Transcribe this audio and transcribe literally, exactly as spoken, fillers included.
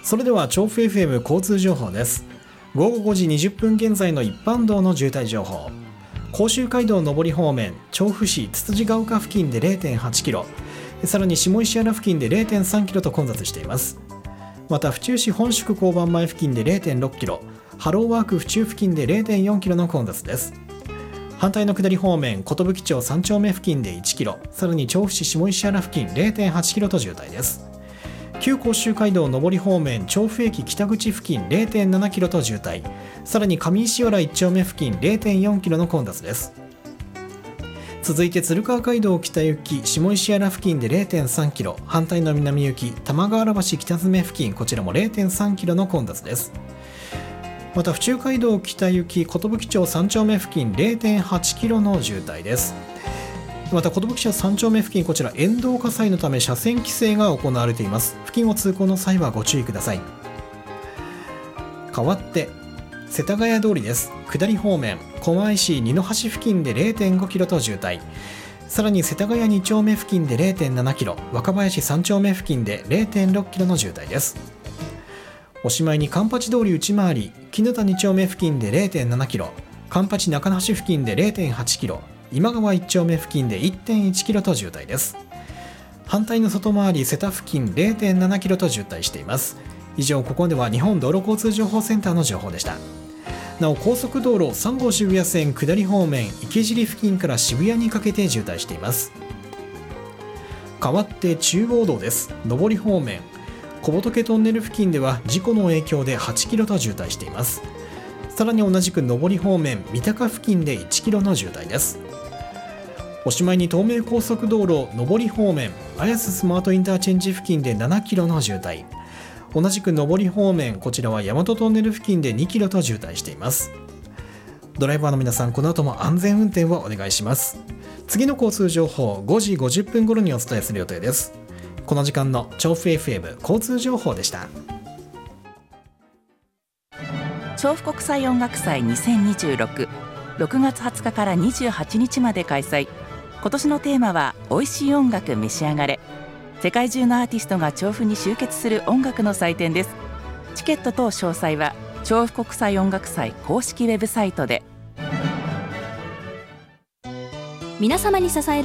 それでは調布 エフエム 交通情報です。ごごごじにじゅっぷん現在の一般道の渋滞情報。甲州街道上り方面、調布市つつじが丘付近で れいてんはちキロ、さらに下石原付近で れいてんさんキロと混雑しています。また府中市本宿交番前付近で れいてんろっキロ、ハローワーク府中付近で れいてんよんキロの混雑です。反対の下り方面、寿町さん丁目付近でいちキロ、さらに調布市下石原付近 れいてんはちキロと渋滞です。旧甲州街道上り方面、調布駅北口付近 れいてんななキロと渋滞、さらに上石原いち丁目付近 れいてんよんキロの混雑です。続いて鶴川街道北行き下石原付近で れいてんさんキロ、反対の南行き玉川原橋北詰付近、こちらも れいてんさんキロの混雑です。また府中街道北行き寿町さん丁目付近 れいてんはちキロの渋滞です。また寿町さん丁目付近、こちら沿道火災のため車線規制が行われています。付近を通行の際はご注意ください。代わって世田谷通りです。下り方面、狛江市二の橋付近で れいてんごキロと渋滞、さらに世田谷に丁目付近で れいてんななキロ、若林さん丁目付近で れいてんろっキロの渋滞です。おしまいに環八通り内回り絹田に丁目付近で れいてんななキロ、環八中野橋付近で れいてんはちキロ、今川いち丁目付近で いってんいちキロと渋滞です。反対の外回り瀬田付近 れいてんななキロと渋滞しています。以上、ここまでは日本道路交通情報センターの情報でした。なお高速道路さん号渋谷線下り方面、池尻付近から渋谷にかけて渋滞しています。代わって中央道です。上り方面、小仏トンネル付近では事故の影響ではちキロと渋滞しています。さらに同じく上り方面、三鷹付近でいちキロの渋滞です。おしまいに東名高速道路上り方面、綾瀬スマートインターチェンジ付近でななキロの渋滞、同じく上り方面、こちらは大和トンネル付近でにキロと渋滞しています。ドライバーの皆さん、この後も安全運転をお願いします。次の交通情報、ごじごじゅっぷん頃にお伝えする予定です。この時間の調布 エフエム 交通情報でした。 調布国際音楽祭にせんにじゅうろく、ろくがつはつかからにじゅうはちにちまで開催。今年のテーマは美味しい音楽召し上がれ。世界中のアーティストが調布に集結する音楽の祭典です。チケット等詳細は調布国際音楽祭公式ウェブサイトで。 皆様に支え